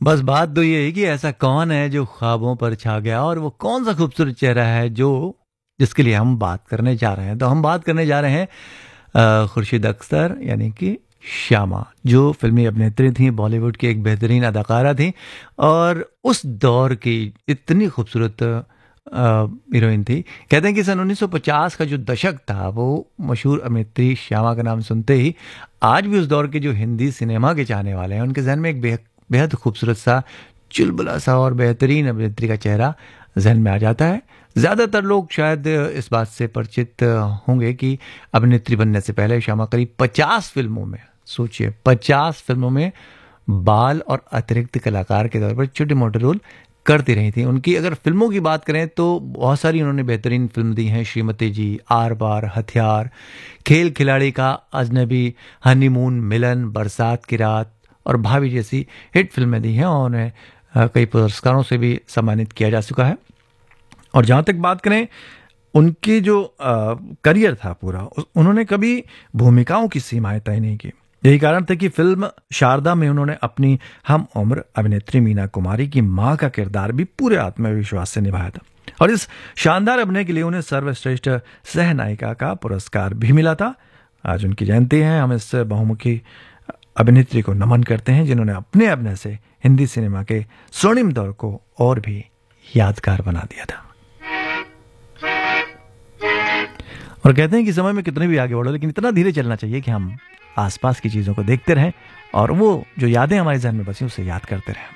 बस बात तो ये है कि ऐसा कौन है जो ख्वाबों पर छा गया, और वो कौन सा खूबसूरत चेहरा है जो जिसके लिए हम बात करने जा रहे हैं। तो हम बात करने जा रहे हैं खुर्शीद अख्तर यानी कि श्यामा, जो फिल्मी अभिनेत्री थी, बॉलीवुड की एक बेहतरीन अदाकारा थी और उस दौर की इतनी खूबसूरत हीरोइन थी। कहते हैं कि सन 1950 का जो दशक था वो मशहूर अभिनेत्री श्यामा का नाम सुनते ही आज भी उस दौर के जो हिंदी सिनेमा के चाहने वाले हैं उनके जहन में एक बेहद खूबसूरत सा, चुलबुला सा और बेहतरीन अभिनेत्री का चेहरा जहन में आ जाता है। ज़्यादातर लोग शायद इस बात से परिचित होंगे कि अभिनेत्री बनने से पहले श्यामा करीब 50 फिल्मों में, सोचिए 50 फिल्मों में बाल और अतिरिक्त कलाकार के तौर पर छोटे मोटे रोल करती रही थी। उनकी अगर फिल्मों की बात करें तो बहुत सारी उन्होंने बेहतरीन फिल्म दी हैं। श्रीमती जी, आर पार, हथियार, खेल खिलाड़ी का, अजनबी, हनीमून, मिलन, बरसात की रात और भाभी जैसी हिट फिल्में दी हैं और उन्हें कई पुरस्कारों से भी सम्मानित किया जा चुका है। और जहाँ तक बात करें उनकी जो करियर था पूरा, उन्होंने कभी भूमिकाओं की सीमाएं तय नहीं की। यही कारण था कि फिल्म शारदा में उन्होंने अपनी हम उम्र अभिनेत्री मीना कुमारी की मां का किरदार भी पूरे आत्मविश्वास से निभाया था और इस शानदार अभिनय के लिए उन्हें सर्वश्रेष्ठ सह नायिका का पुरस्कार भी मिला था। आज उनकी जयंती है। हम इस बहुमुखी अभिनेत्री को नमन करते हैं जिन्होंने अपने अभिनय से हिंदी सिनेमा के स्वर्णिम दौर को और भी यादगार बना दिया था। और कहते हैं कि समय में कितने भी आगे बढ़ो लेकिन इतना धीरे चलना चाहिए कि हम आसपास की चीज़ों को देखते रहें और वो जो यादें हमारे जहन में बसी उसे याद करते रहें।